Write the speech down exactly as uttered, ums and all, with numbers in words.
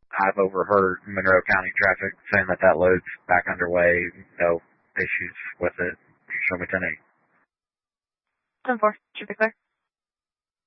I've overheard Monroe County traffic saying that that load's back underway. No issues with it. Show me ten eight. ten four. Should be clear.